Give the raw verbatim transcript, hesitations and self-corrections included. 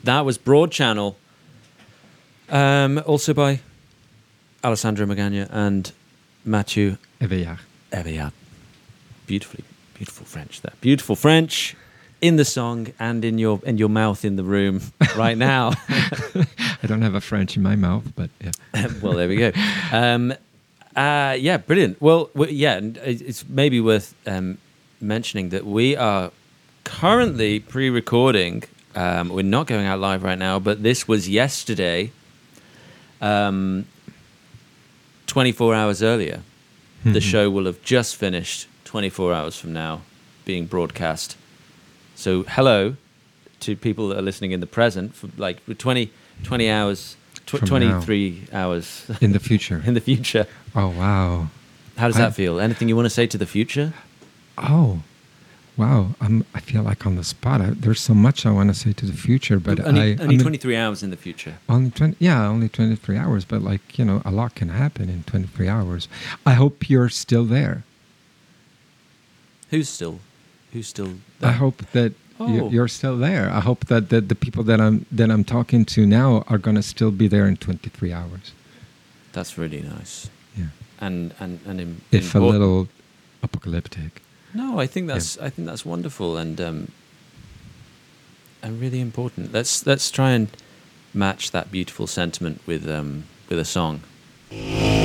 That was Broad Channel. Um, also by Alessandro Magana and Mathieu Eveillard. Eveillard. Beautifully, beautiful French there. Beautiful French in the song and in your in your mouth in the room right now. I don't have a French in my mouth, but yeah. Well, there we go. Um, uh, yeah, brilliant. Well, w- yeah, and it's maybe worth um, mentioning that we are currently pre-recording. Um, we're not going out live right now, but this was yesterday, um, twenty-four hours earlier. Mm-hmm. The show will have just finished twenty-four hours from now being broadcast. So hello to people that are listening in the present for like twenty, twenty hours, tw- twenty-three now. Hours. In the future. In the future. Oh, wow. How does I, that feel? Anything you want to say to the future? Oh, wow. I'm, I feel like on the spot. I, there's so much I want to say to the future, but only, I... Only I mean, twenty-three hours in the future. Only twenty, yeah, only twenty-three hours, but like, you know, a lot can happen in twenty-three hours. I hope you're still there. Who's still, who's still there? I hope that oh. you, you're still there. I hope that, that the people that I'm that I'm talking to now are going to still be there in twenty-three hours. That's really nice. Yeah. And and and in, if in, a little apocalyptic. No, I think that's yeah. I think that's wonderful and um, and really important. Let's let's try and match that beautiful sentiment with um, with a song.